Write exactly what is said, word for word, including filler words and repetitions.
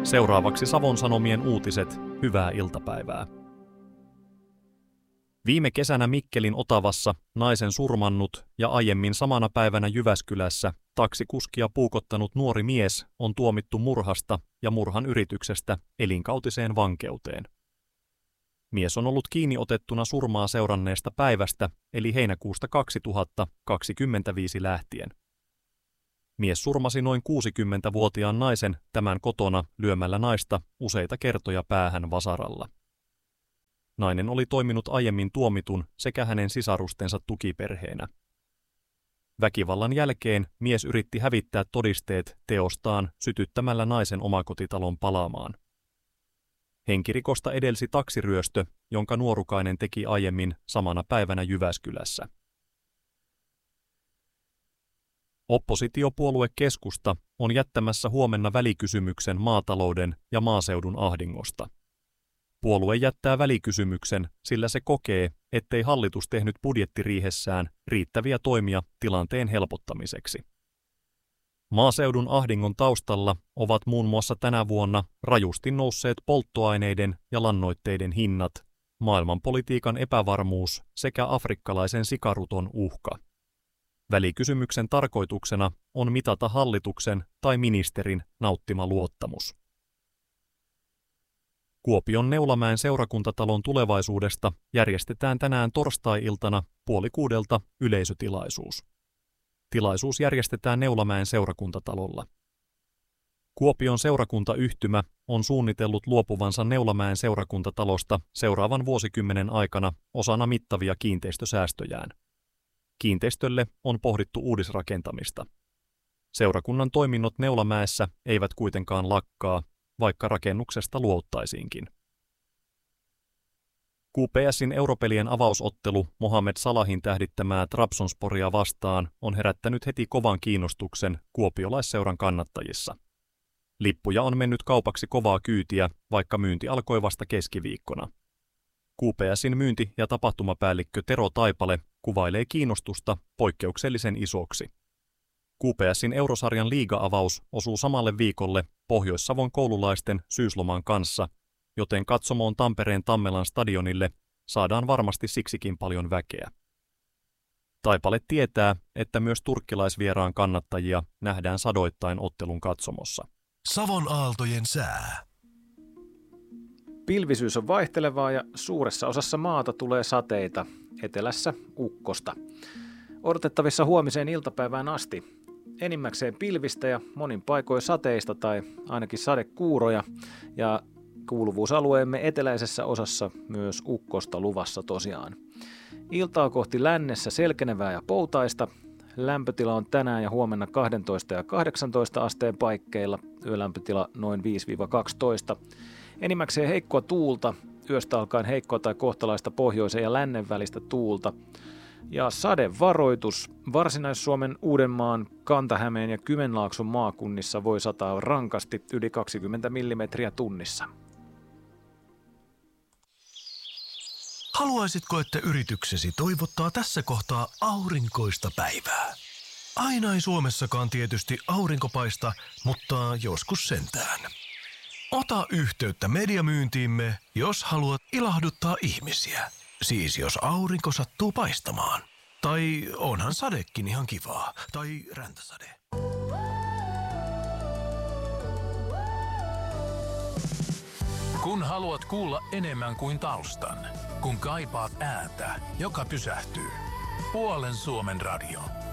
Seuraavaksi Savon Sanomien uutiset. Hyvää iltapäivää. Viime kesänä Mikkelin Otavassa naisen surmannut ja aiemmin samana päivänä Jyväskylässä taksikuskia puukottanut nuori mies on tuomittu murhasta ja murhan yrityksestä elinkautiseen vankeuteen. Mies on ollut kiinni otettuna surmaa seuranneesta päivästä eli heinäkuusta kaksituhattakaksikymmentäviisi lähtien. Mies surmasi noin kuusikymmentävuotiaan naisen tämän kotona lyömällä naista useita kertoja päähän vasaralla. Nainen oli toiminut aiemmin tuomitun sekä hänen sisarustensa tukiperheenä. Väkivallan jälkeen mies yritti hävittää todisteet teostaan sytyttämällä naisen omakotitalon palaamaan. Henkirikosta edelsi taksiryöstö, jonka nuorukainen teki aiemmin samana päivänä Jyväskylässä. Oppositiopuolue Keskusta on jättämässä huomenna välikysymyksen maatalouden ja maaseudun ahdingosta. Puolue jättää välikysymyksen, sillä se kokee, ettei hallitus tehnyt budjettiriihessään riittäviä toimia tilanteen helpottamiseksi. Maaseudun ahdingon taustalla ovat muun muassa tänä vuonna rajusti nousseet polttoaineiden ja lannoitteiden hinnat, maailmanpolitiikan epävarmuus sekä afrikkalaisen sikaruton uhka. Välikysymyksen tarkoituksena on mitata hallituksen tai ministerin nauttima luottamus. Kuopion Neulamäen seurakuntatalon tulevaisuudesta järjestetään tänään torstai-iltana puoli kuudelta yleisötilaisuus. Tilaisuus järjestetään Neulamäen seurakuntatalolla. Kuopion seurakuntayhtymä on suunnitellut luopuvansa Neulamäen seurakuntatalosta seuraavan vuosikymmenen aikana osana mittavia kiinteistösäästöjään. Kiinteistölle on pohdittu uudisrakentamista. Seurakunnan toiminnot Neulamäessä eivät kuitenkaan lakkaa, vaikka rakennuksesta luovuttaisiinkin. Q P S:in europelien avausottelu Mohamed Salahin tähdittämää Trabzonsporia vastaan on herättänyt heti kovan kiinnostuksen kuopiolaisseuran kannattajissa. Lippuja on mennyt kaupaksi kovaa kyytiä, vaikka myynti alkoi vasta keskiviikkona. Q P S:in myynti- ja tapahtumapäällikkö Tero Taipale kuvailee kiinnostusta poikkeuksellisen isoksi. Q P S:in eurosarjan liiga-avaus osuu samalle viikolle Pohjois-Savon koululaisten syysloman kanssa, joten katsomoon Tampereen Tammelan stadionille saadaan varmasti siksikin paljon väkeä. Taipale tietää, että myös turkkilaisvieraan kannattajia nähdään sadoittain ottelun katsomossa. Savon aaltojen sää. Pilvisyys on vaihtelevaa ja suuressa osassa maata tulee sateita, etelässä ukkosta. Odotettavissa huomiseen iltapäivään asti. Enimmäkseen pilvistä ja monin paikoin sateista tai ainakin sadekuuroja ja kuuluvuusalueemme eteläisessä osassa myös ukkosta luvassa tosiaan. Iltaa kohti lännessä selkenevää ja poutaista. Lämpötila on tänään ja huomenna kaksitoista ja kahdeksantoista asteen paikkeilla, yölämpötila noin viisi kaksitoista. Enimmäkseen heikkoa tuulta, yöstä alkaen heikkoa tai kohtalaista pohjoisen ja lännen välistä tuulta. Ja sadevaroitus. Varsinais-Suomen, Uudenmaan, Kanta-Hämeen ja Kymenlaakson maakunnissa voi sataa rankasti yli kaksikymmentä millimetriä tunnissa. Haluaisitko, että yrityksesi toivottaa tässä kohtaa aurinkoista päivää? Aina ei Suomessakaan tietysti aurinko paista, mutta joskus sentään. Ota yhteyttä mediamyyntiimme, jos haluat ilahduttaa ihmisiä. Siis jos aurinko sattuu paistamaan. Tai onhan sadekin ihan kivaa. Tai räntäsade. Kun haluat kuulla enemmän kuin taustan. Kun kaipaat ääntä, joka pysähtyy. Puolen Suomen radio.